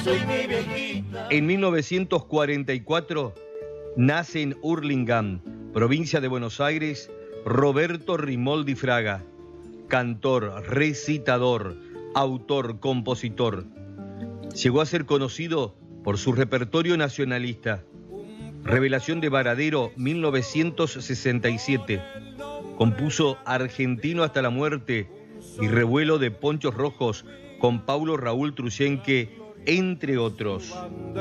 En 1944 nace en Hurlingham, provincia de Buenos Aires, Roberto Rimoldi Fraga, cantor, recitador, autor, compositor. Llegó a ser conocido por su repertorio nacionalista. Revelación de Varadero, 1967. Compuso Argentino hasta la muerte y Revuelo de Ponchos Rojos con Paulo Raúl Truyenque, entre otros.